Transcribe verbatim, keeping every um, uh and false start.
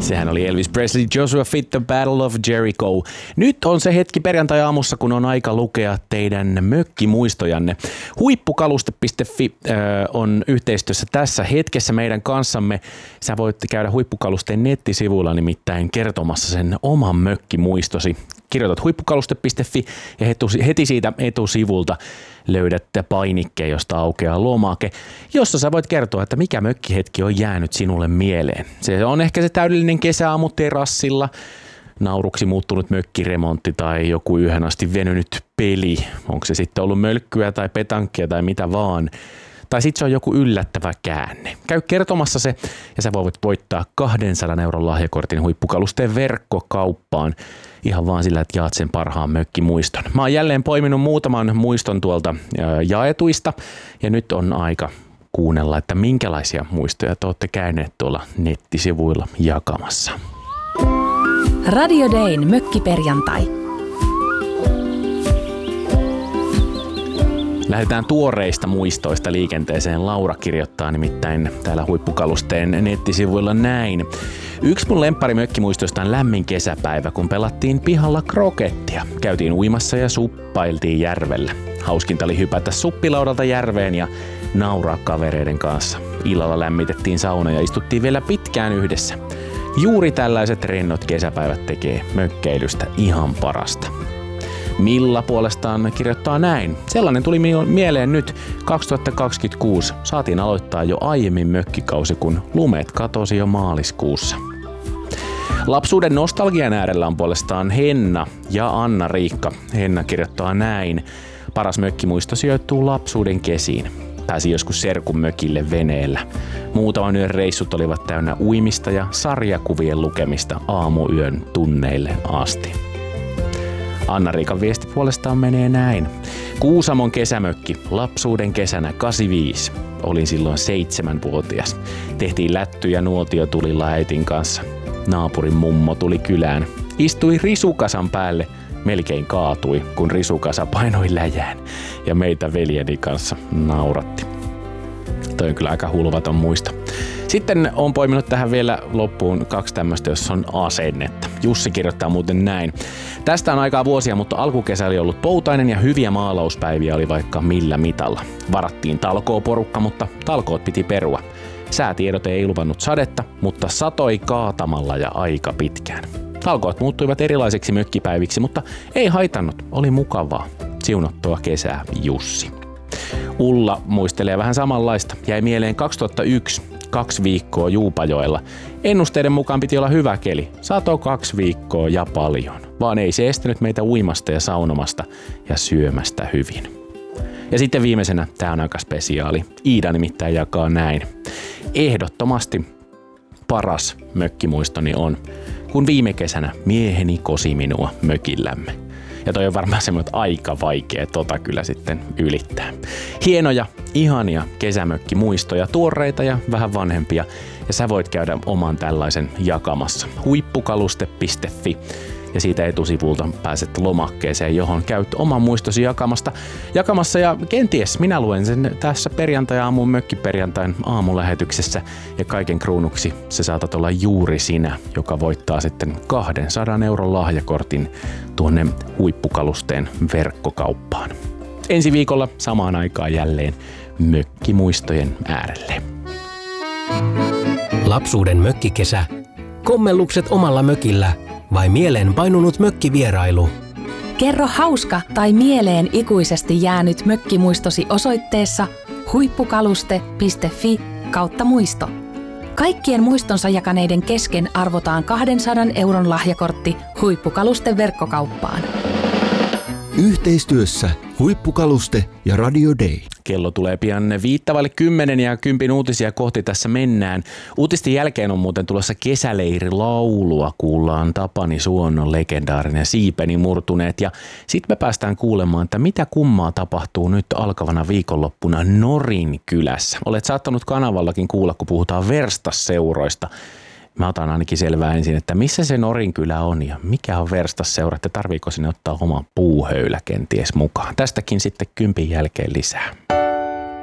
Sehän oli Elvis Presley, Joshua Fit, The Battle of Jericho. Nyt on se hetki perjantai-aamussa, kun on aika lukea teidän mökkimuistojanne. Huippukaluste piste fi äh, on yhteistyössä tässä hetkessä meidän kanssamme. Sä voit käydä Huippukalusteen nettisivuilla nimittäin kertomassa sen oman mökkimuistosi. Kirjoitat huippukaluste piste fi ja heti siitä etusivulta löydät painikkeen, josta aukeaa lomake, jossa sä voit kertoa, että mikä mökkihetki on jäänyt sinulle mieleen. Se on ehkä se täydellinen kesäaamu terassilla, nauruksi muuttunut mökkiremontti tai joku yhden asti venynyt peli. Onko se sitten ollut mölkkyä tai petankkia tai mitä vaan. Tai sitten se on joku yllättävä käänne. Käy kertomassa se ja sä voit voittaa kahdensadan euron lahjakortin Huippukalusteen verkkokauppaan. Ihan vaan sillä, että jaat sen parhaan mökkimuiston. Mä oon jälleen poiminut muutaman muiston tuolta jaetuista ja nyt on aika kuunnella, että minkälaisia muistoja te olette käyneet tuolla nettisivuilla jakamassa. Radio Dayn mökkiperjantai. Lähdetään tuoreista muistoista liikenteeseen. Laura kirjoittaa nimittäin täällä Huippukalusteen nettisivuilla näin. Yksi mun lemppari mökkimuistoista on lämmin kesäpäivä, kun pelattiin pihalla krokettia. Käytiin uimassa ja suppailtiin järvellä. Hauskinta oli hypätä suppilaudalta järveen ja nauraa kavereiden kanssa. Illalla lämmitettiin sauna ja istuttiin vielä pitkään yhdessä. Juuri tällaiset rennot kesäpäivät tekee mökkeilystä ihan parasta. Milla puolestaan kirjoittaa näin. Sellainen tuli mieleen nyt kaksituhattakaksikymmentäkuusi. Saatiin aloittaa jo aiemmin mökkikausi, kun lumet katosi jo maaliskuussa. Lapsuuden nostalgian äärellä on puolestaan Henna ja Anna-Riikka. Henna kirjoittaa näin. Paras mökkimuisto sijoittuu lapsuuden kesiin. Pääsi joskus serkun mökille veneellä. Muutaman yön reissut olivat täynnä uimista ja sarjakuvien lukemista aamuyön tunneille asti. Anna-Riikan viesti puolestaan menee näin. Kuusamon kesämökki, lapsuuden kesänä kahdeksankymmentäviisi. Olin silloin seitsemänvuotias. Tehtiin lättyjä nuotiotulilla äitin kanssa. Naapurin mummo tuli kylään. Istui risukasan päälle. Melkein kaatui, kun risukasa painoi läjään. Ja meitä veljeni kanssa nauratti. Toi on kyllä aika hulvaton muisto. Sitten on poiminut tähän vielä loppuun kaksi tämmöistä, jossa on asennetta. Jussi kirjoittaa muuten näin. Tästä on aikaa vuosia, mutta alkukesä oli ollut poutainen ja hyviä maalauspäiviä oli vaikka millä mitalla. Varattiin talkooporukka, mutta talkoot piti perua. Säätiedote ei luvannut sadetta, mutta satoi kaatamalla ja aika pitkään. Talkoot muuttuivat erilaiseksi mökkipäiviksi, mutta ei haitannut. Oli mukavaa. Siunattua kesää, Jussi. Ulla muistelee vähän samanlaista. Jäi mieleen kaksituhattayksi, kaksi viikkoa Juupajoella. Ennusteiden mukaan piti olla hyvä keli. Sato kaksi viikkoa ja paljon. Vaan ei se estänyt meitä uimasta ja saunomasta ja syömästä hyvin. Ja sitten viimeisenä, tää on aika spesiaali. Iida nimittäin jakaa näin. Ehdottomasti paras mökkimuistoni on, kun viime kesänä mieheni kosi minua mökillämme. Ja toi on varmaan semmoinen aika vaikea tota kyllä sitten ylittää. Hienoja, ihania kesämökkimuistoja, tuoreita ja vähän vanhempia. Ja sä voit käydä oman tällaisen jakamassa. Huippukaluste piste fi. Ja siitä etusivulta pääset lomakkeeseen, johon käyt oman muistosi jakamasta, jakamassa. Ja kenties minä luen sen tässä perjantai-aamun mökkiperjantain aamulähetyksessä. Ja kaiken kruunuksi se saatat olla juuri sinä, joka voittaa sitten kahdensadan euron lahjakortin tuonne Huippukalusteen verkkokauppaan. Ensi viikolla samaan aikaan jälleen mökkimuistojen äärelle. Lapsuuden mökkikesä. Kommellukset omalla mökillä. Vai mieleen painunut mökkivierailu? Kerro hauska tai mieleen ikuisesti jäänyt mökkimuistosi osoitteessa huippukaluste piste fi kautta muisto. Kaikkien muistonsa jakaneiden kesken arvotaan kahdensadan euron lahjakortti Huippukalusten verkkokauppaan. Yhteistyössä Huippukaluste ja Radio Day. Kello tulee pian viittavalle kymmenen ja kympin uutisia kohti tässä mennään. Uutisten jälkeen on muuten tulossa kesäleirilaulua. Kuullaan Tapani Suonnon legendaarinen Siipeni murtuneet. Ja sitten me päästään kuulemaan, että mitä kummaa tapahtuu nyt alkavana viikonloppuna Norin kylässä. Olet saattanut kanavallakin kuulla, kun puhutaan verstasseuroista. Mä otan ainakin selvää ensin, että missä se Norinkylä on ja mikä on verstasseura, että tarviiko sinne ottaa oma puuhöylä kenties mukaan. Tästäkin sitten kympin jälkeen lisää.